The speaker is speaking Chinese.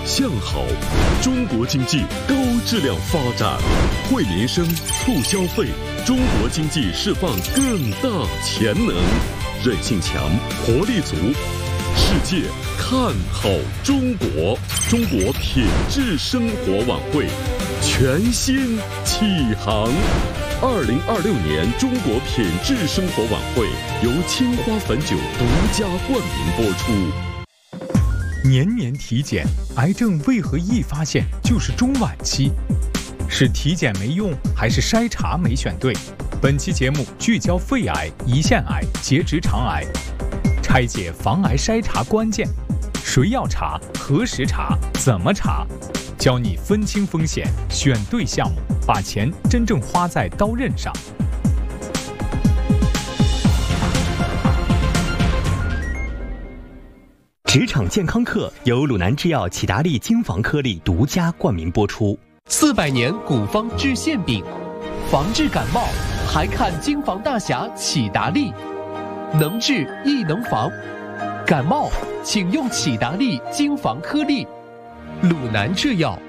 向好，中国经济高质量发展，惠民生，促消费，中国经济释放更大潜能，韧性强，活力足。世界看好中国，中国品质生活晚会全新启航。2026年中国品质生活晚会由青花汾酒独家冠名播出。 年年体检，癌症为何一发现就是中晚期？是体检没用，还是筛查没选对？本期节目聚焦肺癌、胰腺癌、结直肠癌，拆解防癌筛查关键，谁要查、何时查、怎么查，教你分清风险，选对项目，把钱真正花在刀刃上。 职场健康课由鲁南制药启达利精防颗粒独家冠名播出。 400年古方治馅饼，防治感冒还看精防大侠启达利，能治亦能防。感冒请用启达利精防颗粒。鲁南制药。